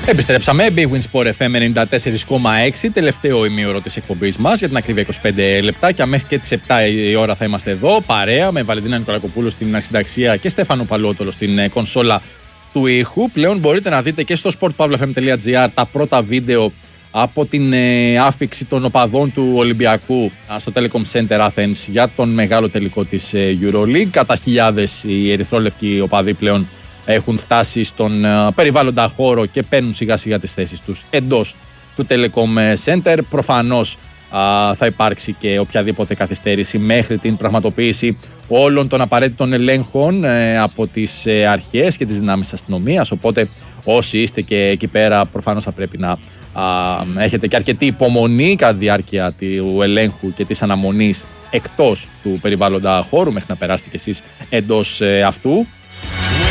Επιστρέψαμε. Big Win Sport FM 94,6. Τελευταίο ημίωρο της εκπομπής μας για την ακρίβεια 25 λεπτάκια. Μέχρι και τις 7 η ώρα θα είμαστε εδώ. Παρέα με Βαλεντίνα Νικολακοπούλου στην αρχισυνταξία και Στέφανο Παλότολο στην κονσόλα του ήχου. Πλέον μπορείτε να δείτε και στο sportpavlafm.gr τα πρώτα βίντεο από την άφιξη των οπαδών του Ολυμπιακού στο Telecom Center Athens για τον μεγάλο τελικό της EuroLeague. Κατά χιλιάδες οι ερυθρόλευκοι οπαδοί πλέον έχουν φτάσει στον περιβάλλοντα χώρο και παίρνουν σιγά σιγά τις θέσεις τους εντός του Telecom Center. Προφανώς θα υπάρξει και οποιαδήποτε καθυστέρηση μέχρι την πραγματοποίηση όλων των απαραίτητων ελέγχων από τις αρχές και τις δυνάμεις της αστυνομίας. Οπότε όσοι είστε και εκεί πέρα προφανώς θα πρέπει να έχετε και αρκετή υπομονή κατά τη διάρκεια του ελέγχου και της αναμονής εκτός του περιβάλλοντα χώρου μέχρι να περάσετε κι εσείς εντός αυτού.